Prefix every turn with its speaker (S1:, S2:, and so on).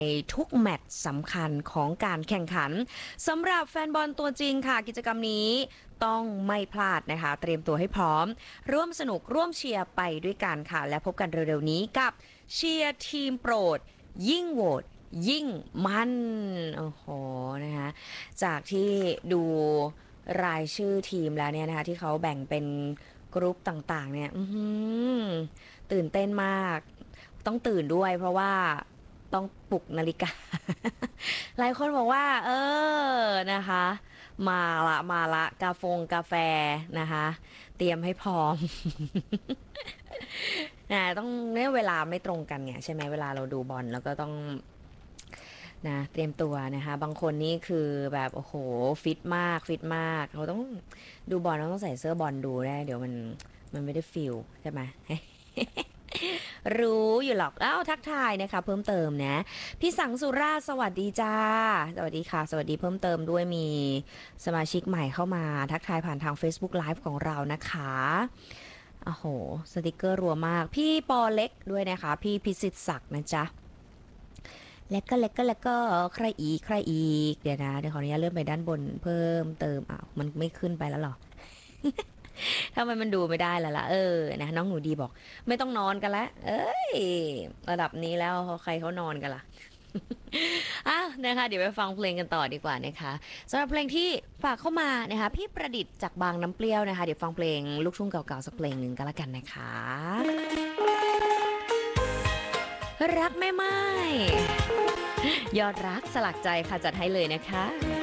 S1: ในทุกแมตช์สำคัญของการแข่งขันสำหรับแฟนบอลตัวจริงค่ะกิจกรรมนี้ต้องไม่พลาดนะคะเตรียมตัวให้พร้อมร่วมสนุกร่วมเชียร์ไปด้วยกันค่ะและพบกันเร็วๆนี้กับเชียร์ทีมโปรดยิ่งโหวตยิ่งมันโอ้โหนะคะจากที่ดูรายชื่อทีมแล้วเนี่ยนะคะที่เขาแบ่งเป็นกรุ๊ปต่างๆเนี่ยตื่นเต้นมากต้องตื่นด้วยเพราะว่าต้องปลุกนาฬิกา หลายคนบอกว่านะคะมาละกาแฟนะคะเตรียมให้พร้อม นะต้องเนี่ยเวลาไม่ตรงกันไงใช่ไหมเวลาเราดูบอลแล้วก็ต้องนะเตรียมตัวนะคะบางคนนี่คือแบบโอ้โหฟิตมากเขาต้องดูบอลต้องใส่เสื้อบอลดูได้เดี๋ยวมันไม่ได้ฟิลใช่ไหม รู้อยู่หรอกทักทายนะคะเพิ่มเติมนะพี่สังสุราสวัสดีจ้าสวัสดีค่ะสวัสดีเพิ่มเติมด้วยมีสมาชิกใหม่เข้ามาทักทายผ่านทาง Facebook Live ของเรานะคะโอ้โหสติกเกอร์รัวมากพี่ปอเล็กด้วยนะคะพี่พิสิทธิ์ศักดิ์นะจ๊ะแล้วก็ใครอีกเดี๋ยวขออนุญาตเลื่อนไปด้านบนเพิ่มเติมมันไม่ขึ้นไปแล้วหรอ ทำไมมันดูไม่ได้ล่ะนะน้องหนูดีบอกไม่ต้องนอนกันแล้วระดับนี้แล้วใครเขานอนกันล่ะ นะคะเดี๋ยวไปฟังเพลงกันต่อดีกว่านะคะสำหรับเพลงที่ฝากเข้ามานะคะพี่ประดิษฐ์จากบางน้ำเปรี้ยวนะคะเดี๋ยวฟังเพลงลูกทุ่งเก่าๆสักเพลงหนึ่งก็แล้วกันนะคะรักแม่ไม้ยอดรักสลักใจค่ะจัดให้เลยนะคะ